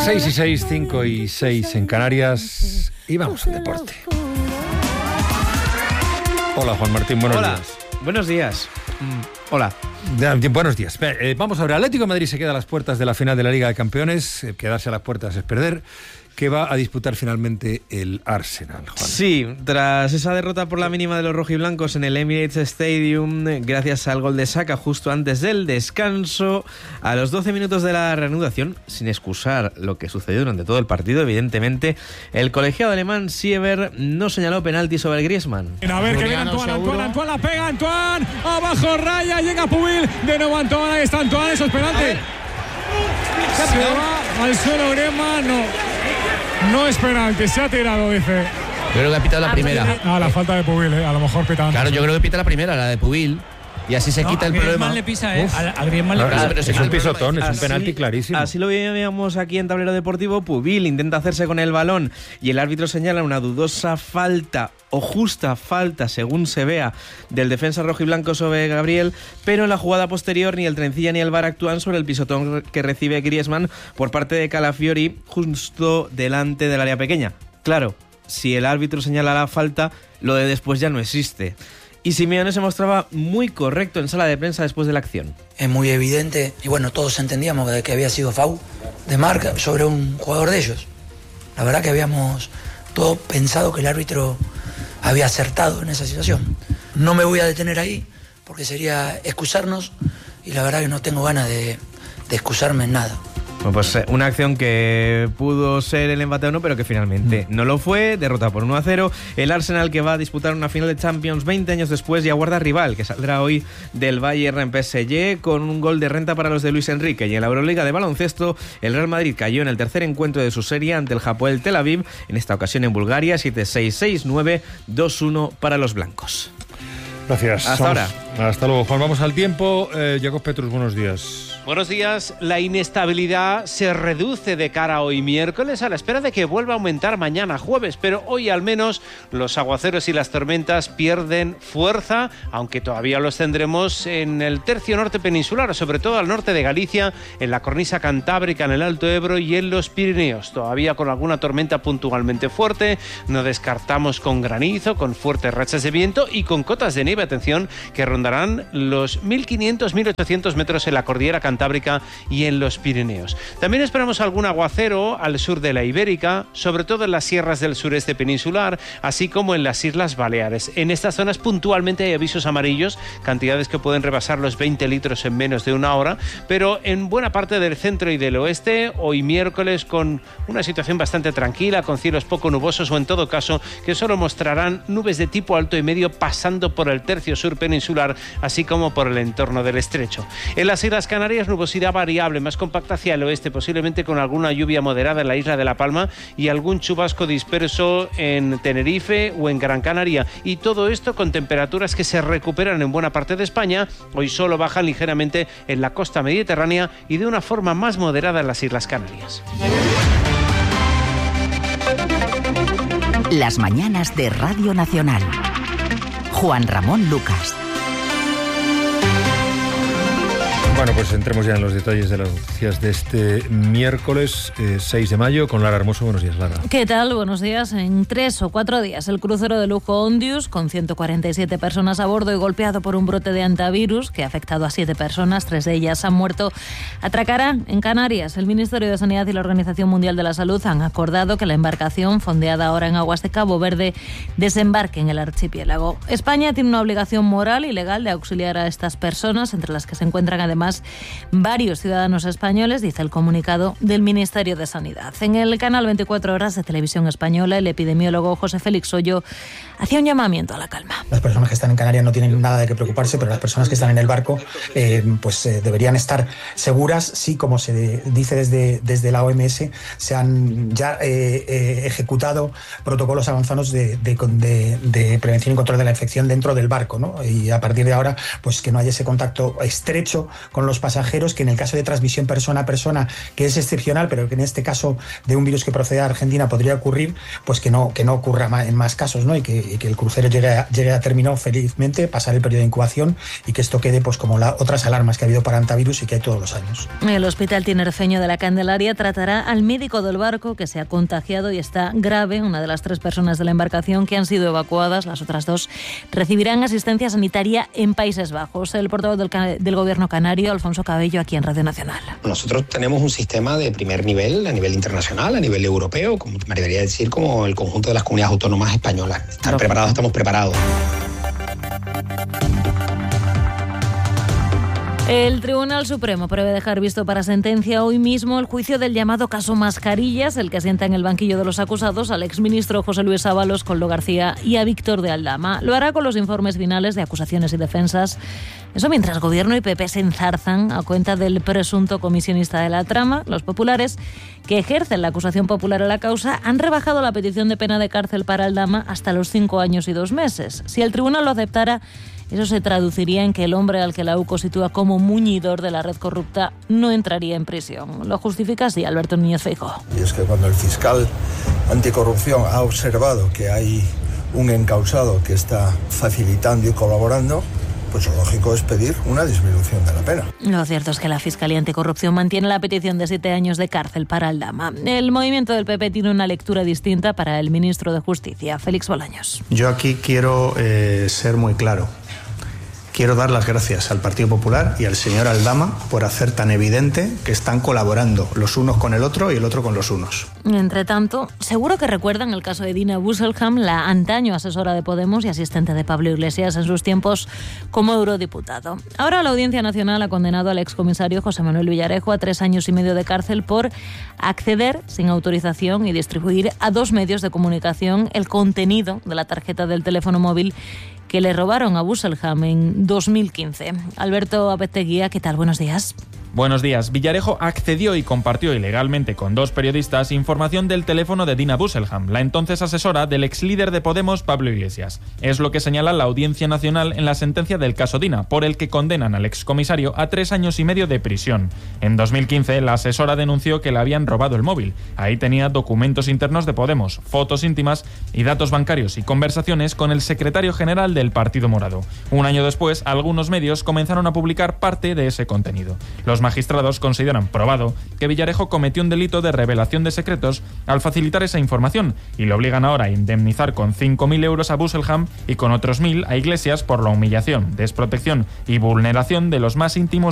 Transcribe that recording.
6 y 6, 5 y 6 en Canarias. Y vamos al deporte. Hola, Juan Martín, buenos días. Buenos días. Hola. Buenos días. Vamos a ver, Atlético de Madrid se queda a las puertas de la final de la Liga de Campeones. Quedarse a las puertas es perder. Que va a disputar finalmente el Arsenal, Juan. Sí, tras esa derrota por la mínima de los rojiblancos en el Emirates Stadium, gracias al gol de Saka justo antes del descanso, a los 12 minutos de la reanudación, sin excusar lo que sucedió durante todo el partido, evidentemente, el colegiado alemán Sieber no señaló penalti sobre Griezmann. A ver que viene Antoine la pega, Antoine, abajo raya, llega Pubil, de nuevo Antoine, ahí está Antoine, eso es penalti. Se va al suelo Griezmann, no es penalti, se ha tirado, dice. Yo creo que ha pitado la primera. La falta de Pubil, a lo mejor pita antes. Claro, yo creo que pita la primera, la de Pubil. Y así se quita el problema. Le pisa, a Griezmann le pisa. Es un pisotón, es un penalti clarísimo. Así lo veíamos aquí en Tablero Deportivo. Pubil intenta hacerse con el balón y el árbitro señala una dudosa falta o justa falta, según se vea, del defensa rojiblanco sobre Gabriel, pero en la jugada posterior ni el Trencilla ni el VAR actúan sobre el pisotón que recibe Griezmann por parte de Calafiori justo delante del área pequeña. Claro, si el árbitro señala la falta, lo de después ya no existe. Y Simeone se mostraba muy correcto en sala de prensa después de la acción. Es muy evidente, y bueno, todos entendíamos que había sido foul de marca sobre un jugador de ellos. La verdad que habíamos todos pensado que el árbitro había acertado en esa situación. No me voy a detener ahí, porque sería excusarnos, y la verdad que no tengo ganas de excusarme en nada. Bueno, pues una acción que pudo ser el empate o no, pero que finalmente no lo fue, derrota por 1-0. El Arsenal, que va a disputar una final de Champions 20 años después, ya guarda rival, que saldrá hoy del Bayern en PSG con un gol de renta para los de Luis Enrique. Y en la Euroliga de baloncesto, el Real Madrid cayó en el tercer encuentro de su serie ante el Hapoel Tel Aviv, en esta ocasión en Bulgaria, 7-6, 6-9, 2-1 para los blancos. Gracias. Hasta ahora. Hasta luego, Juan. Vamos al tiempo. Jacob Petrus, buenos días. Buenos días. La inestabilidad se reduce de cara a hoy miércoles a la espera de que vuelva a aumentar mañana jueves, pero hoy al menos los aguaceros y las tormentas pierden fuerza, aunque todavía los tendremos en el tercio norte peninsular, sobre todo al norte de Galicia, en la cornisa cantábrica, en el Alto Ebro y en los Pirineos. Todavía con alguna tormenta puntualmente fuerte, no descartamos con granizo, con fuertes rachas de viento y con cotas de nieve, atención, que rondarán los 1.500-1.800 metros en la cordillera cantábrica y en los Pirineos. También esperamos algún aguacero al sur de la Ibérica, sobre todo en las sierras del sureste peninsular, así como en las Islas Baleares. En estas zonas puntualmente hay avisos amarillos, cantidades que pueden rebasar los 20 litros en menos de una hora, pero en buena parte del centro y del oeste, hoy miércoles con una situación bastante tranquila, con cielos poco nubosos o en todo caso que solo mostrarán nubes de tipo alto y medio pasando por el tercio sur peninsular, así como por el entorno del estrecho. En las Islas Canarias, nubosidad variable, más compacta hacia el oeste, posiblemente con alguna lluvia moderada en la isla de La Palma y algún chubasco disperso en Tenerife o en Gran Canaria. Y todo esto con temperaturas que se recuperan en buena parte de España. Hoy solo bajan ligeramente en la costa mediterránea y de una forma más moderada en las Islas Canarias. Las mañanas de Radio Nacional. Juan Ramón Lucas. Bueno, pues entremos ya en los detalles de las noticias de este miércoles 6 de mayo con Lara Hermoso. Buenos días, Lara. ¿Qué tal? Buenos días. En 3 o 4 días, el crucero de lujo Ondius, con 147 personas a bordo y golpeado por un brote de antivirus que ha afectado a 7 personas, 3 de ellas han muerto, atracará en Canarias. El Ministerio de Sanidad y la Organización Mundial de la Salud han acordado que la embarcación, fondeada ahora en aguas de Cabo Verde, desembarque en el archipiélago. España tiene una obligación moral y legal de auxiliar a estas personas, entre las que se encuentran además varios ciudadanos españoles, dice el comunicado del Ministerio de Sanidad. En el canal 24 Horas de Televisión Española, el epidemiólogo José Félix Hoyo hacía un llamamiento a la calma. Las personas que están en Canarias no tienen nada de qué preocuparse, pero las personas que están en el barco deberían estar seguras si, como se dice desde la OMS, se han ya ejecutado protocolos avanzados de prevención y control de la infección dentro del barco, ¿no? Y a partir de ahora, pues que no haya ese contacto estrecho con con los pasajeros, que en el caso de transmisión persona a persona, que es excepcional, pero que en este caso de un virus que procede de Argentina podría ocurrir, pues que no ocurra en más casos, ¿no? Y que el crucero llegue a término felizmente, pasar el periodo de incubación y que esto quede pues como otras alarmas que ha habido para antivirus y que hay todos los años. El Hospital Tinerfeño de la Candelaria tratará al médico del barco que se ha contagiado y está grave, una de las 3 personas de la embarcación que han sido evacuadas. Las otras 2 recibirán asistencia sanitaria en Países Bajos. El portavoz del Gobierno canario, Alfonso Cabello, aquí en Radio Nacional. Nosotros tenemos un sistema de primer nivel, a nivel internacional, a nivel europeo, como me debería decir, como el conjunto de las comunidades autónomas españolas. Estamos preparados. El Tribunal Supremo prevé dejar visto para sentencia hoy mismo el juicio del llamado caso Mascarillas, el que sienta en el banquillo de los acusados al exministro José Luis Ábalos, Koldo García y a Víctor de Aldama. Lo hará con los informes finales de acusaciones y defensas. Eso mientras Gobierno y PP se enzarzan a cuenta del presunto comisionista de la trama. Los populares, que ejercen la acusación popular a la causa, han rebajado la petición de pena de cárcel para Aldama hasta los 5 años y 2 meses. Si el tribunal lo aceptara, eso se traduciría en que el hombre al que la UCO sitúa como muñidor de la red corrupta no entraría en prisión. Lo justifica así Alberto Núñez Feijóo. Y es que cuando el fiscal anticorrupción ha observado que hay un encausado que está facilitando y colaborando, pues lo lógico es pedir una disminución de la pena. Lo cierto es que la Fiscalía Anticorrupción mantiene la petición de 7 años de cárcel para Aldama. El movimiento del PP tiene una lectura distinta para el ministro de Justicia, Félix Bolaños. Yo aquí quiero ser muy claro. Quiero dar las gracias al Partido Popular y al señor Aldama por hacer tan evidente que están colaborando los unos con el otro y el otro con los unos. Entre tanto, seguro que recuerdan el caso de Dina Busselham, la antaño asesora de Podemos y asistente de Pablo Iglesias en sus tiempos como eurodiputado. Ahora la Audiencia Nacional ha condenado al excomisario José Manuel Villarejo a 3 años y medio de cárcel por acceder sin autorización y distribuir a 2 medios de comunicación el contenido de la tarjeta del teléfono móvil que le robaron a Busselham en 2015. Alberto Apeteguía, ¿qué tal? Buenos días. Buenos días. Villarejo accedió y compartió ilegalmente con 2 periodistas información del teléfono de Dina Busselham, la entonces asesora del ex líder de Podemos, Pablo Iglesias. Es lo que señala la Audiencia Nacional en la sentencia del caso Dina, por el que condenan al excomisario a 3 años y medio de prisión. En 2015, la asesora denunció que le habían robado el móvil. Ahí tenía documentos internos de Podemos, fotos íntimas y datos bancarios y conversaciones con el secretario general del Partido Morado. Un año después, algunos medios comenzaron a publicar parte de ese contenido. Los magistrados consideran probado que Villarejo cometió un delito de revelación de secretos al facilitar esa información y le obligan ahora a indemnizar con 5.000 euros a Busselham y con otros 1.000 a Iglesias por la humillación, desprotección y vulneración de los más íntimos